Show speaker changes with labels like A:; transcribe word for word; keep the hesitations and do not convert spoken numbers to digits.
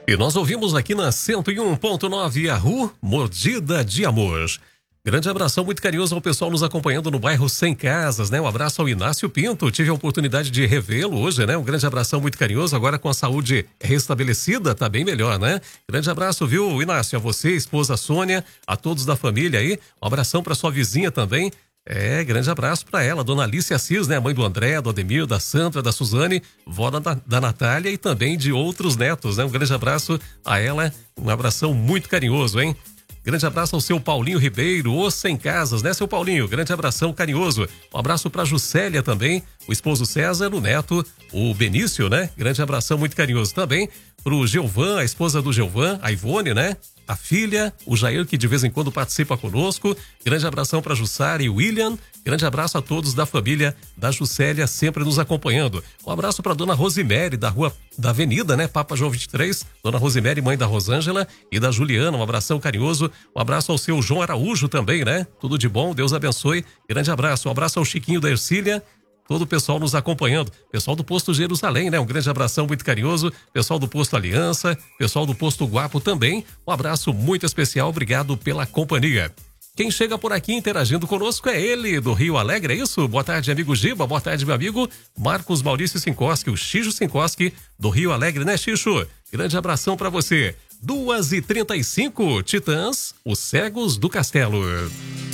A: E nós ouvimos aqui na cento e um ponto nove a Ru, Mordida de Amor. Grande abração muito carinhoso ao pessoal nos acompanhando no bairro Sem Casas, né? Um abraço ao Inácio Pinto, tive a oportunidade de revê-lo hoje, né? Um grande abração muito carinhoso, agora com a saúde restabelecida, tá bem melhor, né? Grande abraço, viu, Inácio, a você, esposa Sônia, a todos da família aí, um abração para sua vizinha também. É, grande abraço para ela, dona Alice Assis, né? Mãe do André, do Ademir, da Sandra, da Suzane, vó da, da Natália e também de outros netos, né? Um grande abraço a ela, um abração muito carinhoso, hein? Grande abraço ao seu Paulinho Ribeiro, o Sem Casas, né, seu Paulinho? Grande abração carinhoso. Um abraço pra Juscelia também, o esposo César, o neto, o Benício, né? Grande abração muito carinhoso também pro Gilvan, a esposa do Gilvan, a Ivone, né? A filha, o Jair, que de vez em quando participa conosco. Grande abração para Jussara e William. Grande abraço a todos da família da Juscelia, sempre nos acompanhando. Um abraço para dona Rosemary, da rua da Avenida, né? Papa João vinte e três. Dona Rosemary, mãe da Rosângela e da Juliana. Um abração carinhoso. Um abraço ao seu João Araújo também, né? Tudo de bom, Deus abençoe. Grande abraço. Um abraço ao Chiquinho da Ercília. Todo o pessoal nos acompanhando, pessoal do Posto Jerusalém, né? Um grande abração muito carinhoso, pessoal do Posto Aliança, pessoal do Posto Guapo também, um abraço muito especial, obrigado pela companhia. Quem chega por aqui interagindo conosco é ele, do Rio Alegre, é isso? Boa tarde, amigo Giba, boa tarde, meu amigo Marcos Maurício Sinkoski, o Xijo Sinkoski, do Rio Alegre, né, Xixo? Grande abração pra você. duas e trinta e cinco, Titãs, os Cegos do Castelo.